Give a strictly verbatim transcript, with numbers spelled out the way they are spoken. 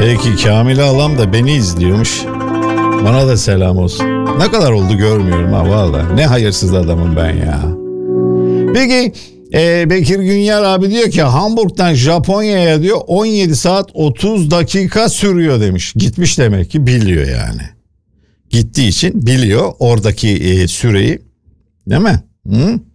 Peki Kamil Ağlam da beni izliyormuş. Bana da selam olsun. Ne kadar oldu görmüyorum ha valla. Ne hayırsız adamım ben ya. Peki e, Bekir Günyar abi diyor ki Hamburg'dan Japonya'ya diyor on yedi saat otuz dakika sürüyor demiş. Gitmiş demek ki biliyor yani. Gittiği için biliyor oradaki e, süreyi. Değil mi? Hı?